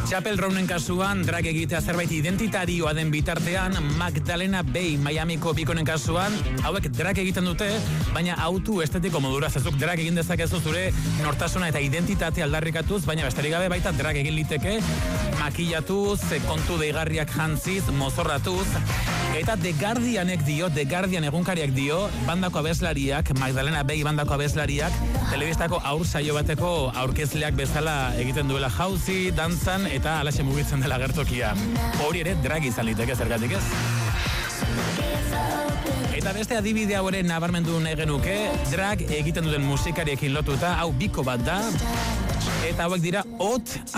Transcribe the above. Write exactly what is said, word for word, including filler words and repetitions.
Chapel Rownen kasuan, drag egitea zerbait identitarioa den bitartean, Magdalena Bay Miamiko bikonen kasuan, hauek drag egiten dute, baina autu estetiko modura zezuk drag egin dezakezu zure nortasuna eta identitate aldarrikatuz, baina besterik gabe baita drag egin liteke, makillatuz, kontu deigarriak jantziz, mozorratuz, eta The Guardianek dio, The Guardian egunkariak dio, bandako abeslariak, Magdalena Bay bandako abeslariak, telebistako aur saio bateko aurkezleak bezala egiten duela jauzi, dantzan, eta alaxe mugitzen dela gertokia. Hori ere drag izan liteke zergatik ez? Eta beste adibide hau ere nabarmendu nahi genuke, drag egiten duten musikariekin lotuta, hau biko bat da, eta hauek dira Hot